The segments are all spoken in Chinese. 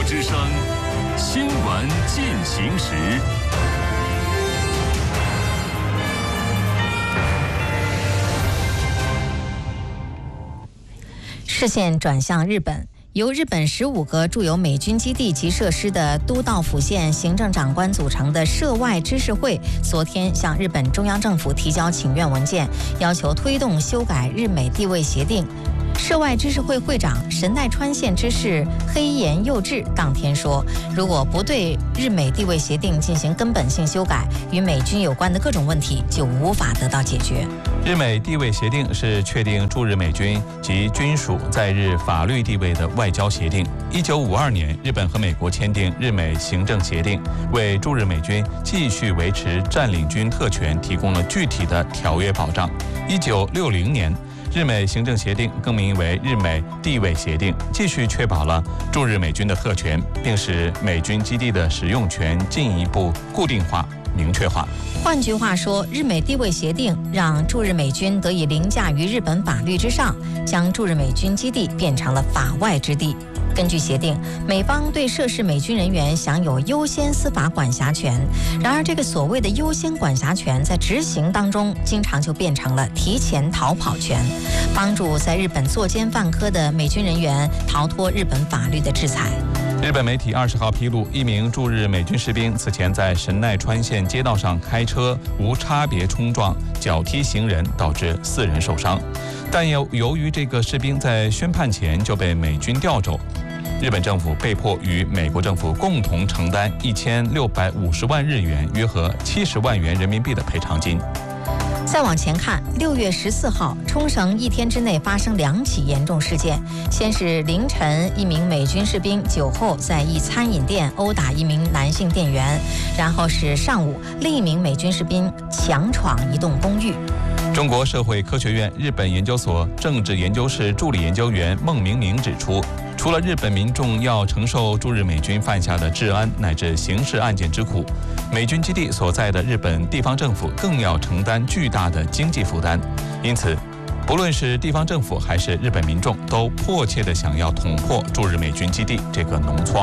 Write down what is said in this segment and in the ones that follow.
之声，新闻进行时。 视线转向日本。由日本15个驻有美军基地及设施的都道府县行政长官组成的涉外知事会，昨天向日本中央政府提交请愿文件，要求推动修改日美地位协定。涉外知事会会长神奈川县知事黑岩佑治当天说，如果不对日美地位协定进行根本性修改，与美军有关的各种问题就无法得到解决。 日美地位协定是确定驻日美军及军属在日法律地位的外交协定。1952年，日本和美国签订日美行政协定，为驻日美军继续维持占领军特权提供了具体的条约保障。1960年，日美行政协定更名为日美地位协定，继续确保了驻日美军的特权，并使美军基地的使用权进一步固定化、明确化。 换句话说，日美地位协定让驻日美军得以凌驾于日本法律之上，将驻日美军基地变成了法外之地。根据协定，美方对涉事美军人员享有优先司法管辖权。然而，这个所谓的优先管辖权在执行当中，经常就变成了提前逃跑权，帮助在日本作奸犯科的美军人员逃脱日本法律的制裁。 日本媒体20号披露，一名驻日美军士兵此前在神奈川县街道上开车无差别冲撞、脚踢行人，导致4人受伤。但由于这个士兵在宣判前就被美军调走，日本政府被迫与美国政府共同承担1650万日元，约合70万元人民币的赔偿金。 再往前看，6月14号，冲绳一天之内发生2起严重事件。先是凌晨，一名美军士兵酒后在一餐饮店殴打一名男性店员，然后是上午，另一名美军士兵强闯一栋公寓。 中国社会科学院日本研究所政治研究室助理研究员孟明明指出，除了日本民众要承受驻日美军犯下的治安乃至刑事案件之苦，美军基地所在的日本地方政府更要承担巨大的经济负担。因此，不论是地方政府还是日本民众，都迫切地想要捅破驻日美军基地这个脓疮。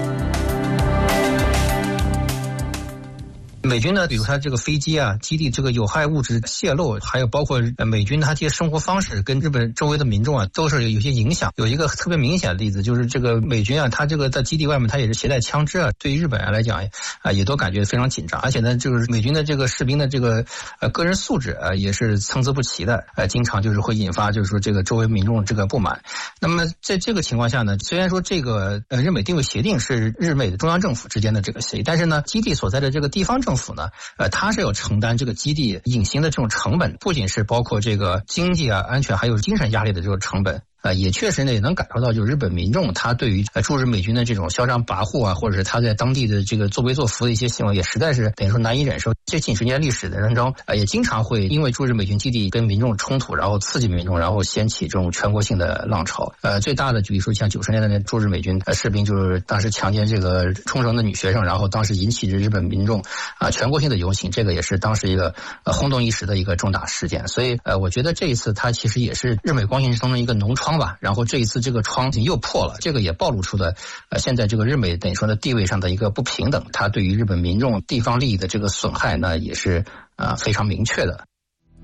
美军呢，比如它这个飞机啊、基地这个有害物质泄漏，还有包括美军它这些生活方式跟日本周围的民众啊，都是有些影响。有一个特别明显的例子，就是这个美军啊，它这个在基地外面，它也是携带枪支啊，对于日本人来讲啊，也都感觉非常紧张。而且呢，就是美军的这个士兵的这个个人素质啊，也是参差不齐的，经常就是会引发就是说这个周围民众这个不满。那么在这个情况下呢，虽然说这个日美地位协定是日美的中央政府之间的这个协议，但是呢，基地所在的这个地方政府呢，它是要承担这个基地隐形的这种成本，不仅是包括这个经济啊、安全，还有精神压力的这种成本。也确实呢，也能感受到，就是日本民众他对于驻日美军的这种嚣张跋扈啊，或者是他在当地的这个作威作福的一些行为，也实在是等于说难以忍受。这近10年历史的当中，也经常会因为驻日美军基地跟民众冲突，然后刺激民众，然后掀起这种全国性的浪潮。最大的就比如说像90年代的驻日美军士兵，就是当时强奸这个冲绳的女学生，然后当时引起日本民众全国性的游行，这个也是当时一个轰动一时的一个重大事件。所以我觉得这一次它其实也是日美关系中的一个脓疮吧。然后这一次这个疮又破了，这个也暴露出了现在这个日美等于说的地位上的一个不平等，它对于日本民众地方利益的这个损害呢，也是非常明确的。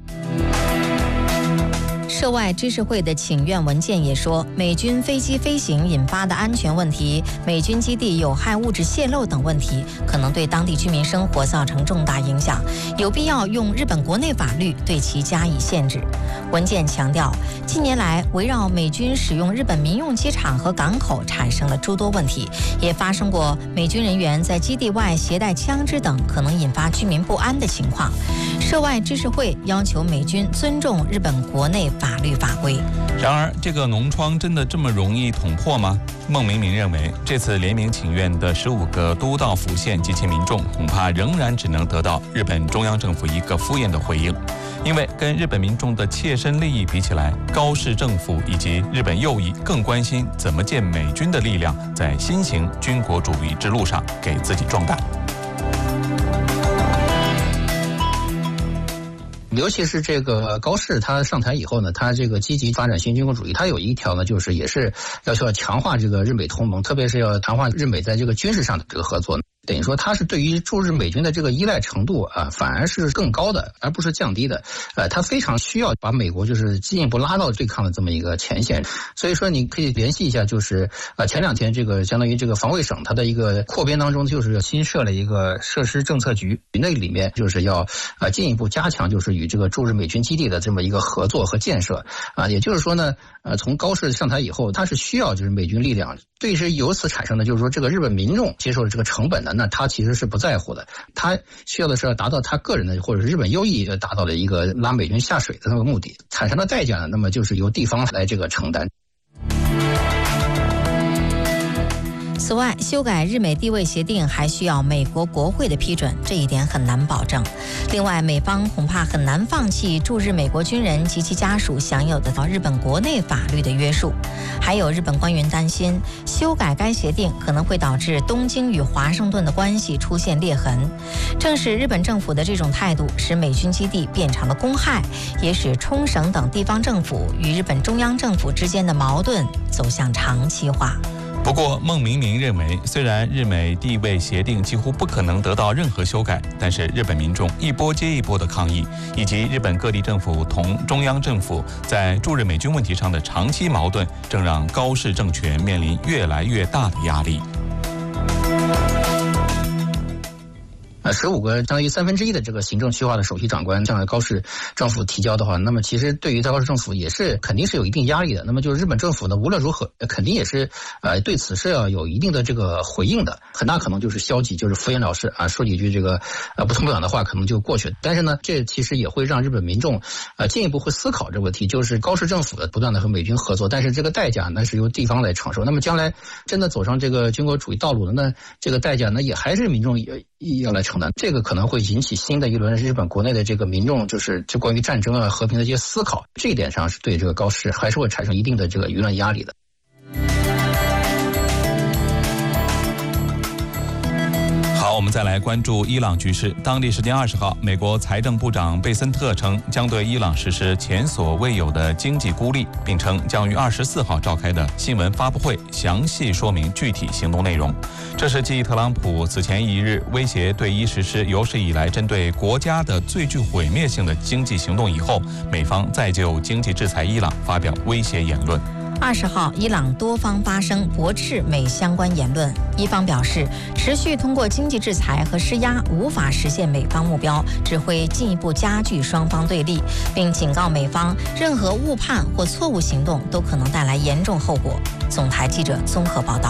涉外知识会的请愿文件也说，美军飞机飞行引发的安全问题、美军基地有害物质泄漏等问题，可能对当地居民生活造成重大影响，有必要用日本国内法律对其加以限制。文件强调，近年来围绕美军使用日本民用机场和港口产生了诸多问题，也发生过美军人员在基地外携带枪支等可能引发居民不安的情况。涉外知识会要求美军尊重日本国内法律法规。 然而，这个脓疮真的这么容易捅破吗？孟明明认为，这次联名请愿的15个都道府县及其民众，恐怕仍然只能得到日本中央政府一个敷衍的回应。因为跟日本民众的切身利益比起来，高市政府以及日本右翼更关心怎么借美军的力量，在新型军国主义之路上给自己壮大。 尤其是这个高市他上台以后呢，他这个积极发展新军国主义，他有一条呢，就是也是要强化这个日美同盟，特别是要强化日美在这个军事上的这个合作。等于说他是对于驻日美军的这个依赖程度啊，反而是更高的，而不是降低的。他非常需要把美国就是进一步拉到对抗的这么一个前线。所以说你可以联系一下，就是前2天这个相当于这个防卫省它的一个扩编当中，就是新设了一个设施政策局，那里面就是要进一步加强就是与这个驻日美军基地的这么一个合作和建设啊。也就是说呢，从高市上台以后，他是需要就是美军力量，对是由此产生的就是说这个日本民众接受的这个成本呢，那他其实是不在乎的，他需要的是要达到他个人的或者是日本优异达到的一个拉美军下水的那个目的，产生的代价呢，那么就是由地方来这个承担。 此外，修改日美地位协定还需要美国国会的批准，这一点很难保证。另外，美方恐怕很难放弃驻日美国军人及其家属享有的日本国内法律的约束。还有日本官员担心，修改该协定可能会导致东京与华盛顿的关系出现裂痕。正是日本政府的这种态度，使美军基地变成了公害，也使冲绳等地方政府与日本中央政府之间的矛盾走向长期化。 不过，孟明明认为，虽然日美地位协定几乎不可能得到任何修改，但是日本民众一波接一波的抗议，以及日本各地政府同中央政府在驻日美军问题上的长期矛盾，正让高市政权面临越来越大的压力。 15个相当于1/3的这个行政区划的首席长官向高市政府提交的话，那么其实对于高市政府也是肯定是有一定压力的。那么就是日本政府呢，无论如何肯定也是对此是要有一定的这个回应的，很大可能就是消极，就是敷衍了事啊，说几句这个不痛不痒的话，可能就过去了。但是呢，这其实也会让日本民众进一步会思考这个问题，就是高市政府的不断的和美军合作，但是这个代价呢是由地方来承受。那么将来真的走上这个军国主义道路的，那这个代价呢也还是民众要来承担。这个可能会引起新的一轮日本国内的这个民众就关于战争啊和平的一些思考，这一点上是对这个高市还是会产生一定的这个舆论压力的。 好，我们再来关注伊朗局势。当地时间20号，美国财政部长贝森特称将对伊朗实施前所未有的经济孤立，并称将于24号召开的新闻发布会详细说明具体行动内容。这是继特朗普此前1日威胁对伊实施有史以来针对国家的最具毁灭性的经济行动以后，美方再就经济制裁伊朗发表威胁言论。 20号，伊朗多方发声驳斥美相关言论。伊方表示，持续通过经济制裁和施压无法实现美方目标，只会进一步加剧双方对立，并警告美方，任何误判或错误行动都可能带来严重后果。总台记者综合报道。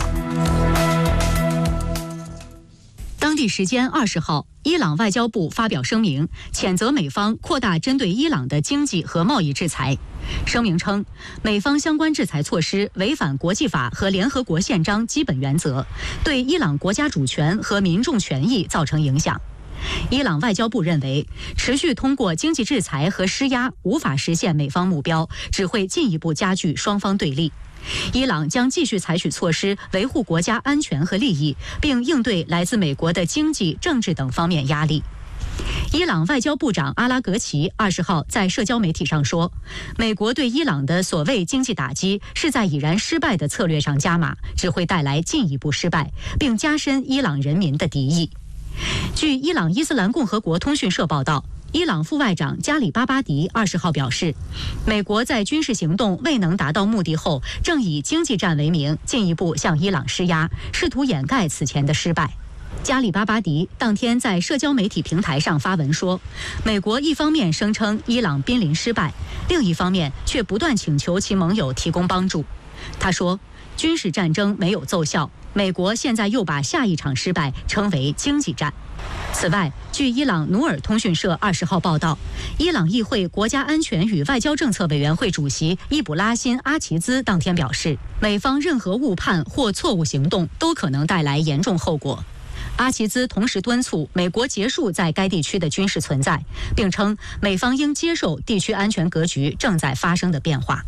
当地时间20号，伊朗外交部发表声明，谴责美方扩大针对伊朗的经济和贸易制裁。声明称，美方相关制裁措施违反国际法和联合国宪章基本原则，对伊朗国家主权和民众权益造成影响。伊朗外交部认为，持续通过经济制裁和施压无法实现美方目标，只会进一步加剧双方对立。伊朗将继续采取措施维护国家安全和利益，并应对来自美国的经济、政治等方面压力。伊朗外交部长阿拉格齐20号在社交媒体上说，美国对伊朗的所谓经济打击是在已然失败的策略上加码，只会带来进一步失败，并加深伊朗人民的敌意。据伊朗伊斯兰共和国通讯社报道，伊朗副外长加里巴巴迪20号表示，美国在军事行动未能达到目的后，正以经济战为名进一步向伊朗施压，试图掩盖此前的失败。加里巴巴迪当天在社交媒体平台上发文说，美国一方面声称伊朗濒临失败，另一方面却不断请求其盟友提供帮助。他说，军事战争没有奏效，美国现在又把下一场失败称为经济战。此外，据伊朗努尔通讯社20号报道，伊朗议会国家安全与外交政策委员会主席伊卜拉欣·阿齐兹当天表示，美方任何误判或错误行动都可能带来严重后果。阿齐兹同时敦促美国结束在该地区的军事存在，并称美方应接受地区安全格局正在发生的变化。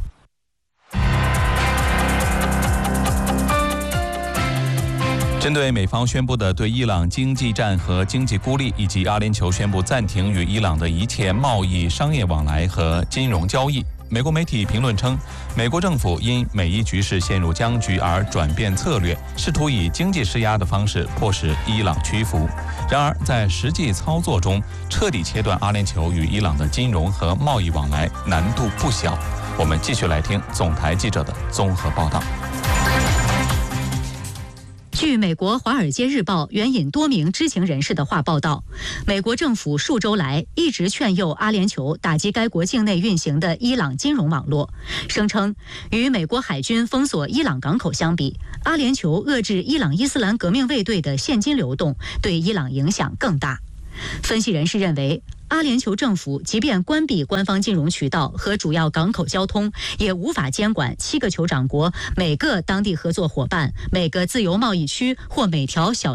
针对美方宣布的对伊朗经济战和经济孤立，以及阿联酋宣布暂停与伊朗的一切贸易、商业往来和金融交易，美国媒体评论称，美国政府因美伊局势陷入僵局而转变策略，试图以经济施压的方式迫使伊朗屈服。然而，在实际操作中，彻底切断阿联酋与伊朗的金融和贸易往来难度不小。我们继续来听总台记者的综合报道。 据美国《华尔街日报》援引多名知情人士的话报道，美国政府数周来一直劝诱阿联酋打击该国境内运行的伊朗金融网络，声称与美国海军封锁伊朗港口相比，阿联酋遏制伊朗伊斯兰革命卫队的现金流动对伊朗影响更大。分析人士认为，阿联酋政府即便关闭官方金融渠道和主要港口交通，也无法监管7个酋长国每个当地合作伙伴、每个自由贸易区或每条小